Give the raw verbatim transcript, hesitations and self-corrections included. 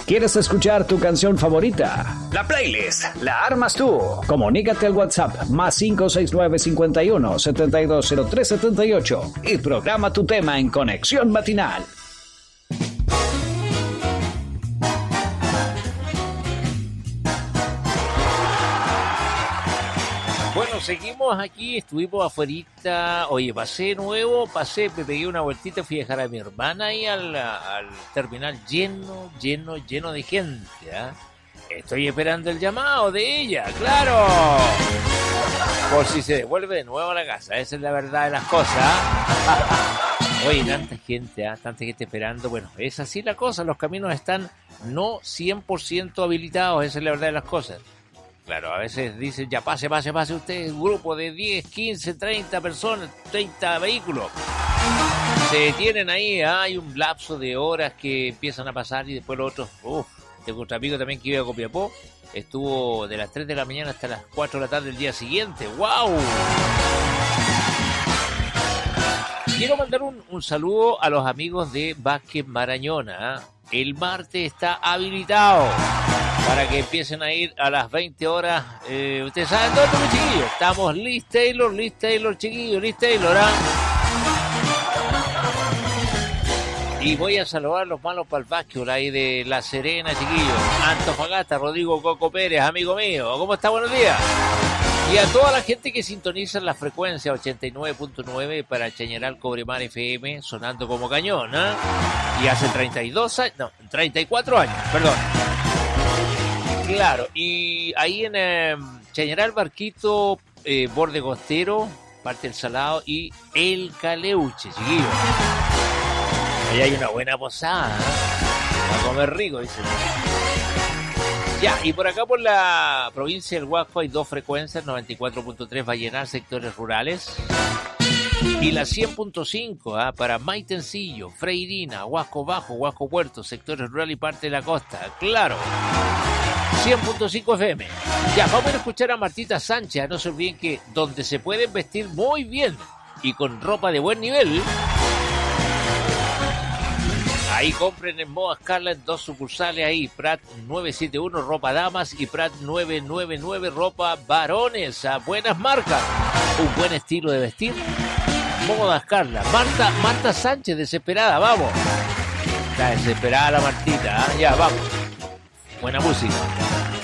¿Quieres escuchar tu canción favorita? La playlist la armas tú. Comunícate al WhatsApp más cinco seis nueve cincuenta y uno setenta y dos cero tres setenta y ocho y programa tu tema en Conexión Matinal. Bueno, seguimos aquí, estuvimos afuerita. Oye, pasé nuevo, pasé, me pegué una vueltita, fui a dejar a mi hermana ahí al, al terminal lleno, lleno, lleno de gente, ¿eh? Estoy esperando el llamado de ella, claro. Por si se devuelve de nuevo a la casa, esa es la verdad de las cosas. Oye, tanta gente, ¿eh? Tanta gente esperando. Bueno, es así la cosa, los caminos están no cien por ciento habilitados, esa es la verdad de las cosas. Claro, a veces dicen, ya pase, pase, pase usted, un grupo de diez, quince, treinta personas, treinta vehículos. Se detienen ahí, ¿eh? Hay un lapso de horas que empiezan a pasar y después los otros, uff, tengo otro amigo también que iba a Copiapó, estuvo de las tres de la mañana hasta las cuatro de la tarde del día siguiente, ¡wow! Quiero mandar un, un saludo a los amigos de Vázquez Marañona, ¿eh? El martes está habilitado para que empiecen a ir a las veinte horas. Eh, Ustedes saben dónde, mis chiquillos. Estamos Liz Taylor, Liz Taylor, chiquillos, Liz Taylor, ¿ah? Y voy a saludar a los malos para el básquetbol ahí de La Serena, chiquillos. Antofagasta, Rodrigo Coco Pérez, amigo mío. ¿Cómo está? Buenos días. Y a toda la gente que sintoniza la frecuencia ochenta y nueve punto nueve para Chañaral Cobremar F M, sonando como cañón, ¿eh? Y hace treinta y dos años, no, treinta y cuatro años, perdón. Claro, y ahí en eh, Chañaral, Barquito, eh, Borde Costero, parte del Salado y El Caleuche, chiquillos. Ahí hay una buena posada, ¿eh? A comer rico, dicen. Ya, y por acá por la provincia del Huasco hay dos frecuencias, noventa y cuatro punto tres Vallenar, sectores rurales, y la cien punto cinco, ¿eh? Para Maitencillo, Freirina, Huasco Bajo, Huasco Puerto, sectores rurales y parte de la costa, claro. cien punto cinco F M. Ya, vamos a escuchar a Martita Sánchez. No se olviden que donde se pueden vestir muy bien y con ropa de buen nivel, ahí compren en Moda Escarla en dos sucursales ahí, Prat novecientos setenta y uno ropa damas y Prat novecientos noventa y nueve ropa varones, a buenas marcas, un buen estilo de vestir. Moda Escarla. Marta, Marta Sánchez, desesperada, vamos. Está desesperada la Martita, ¿eh? Ya, vamos. Buena música.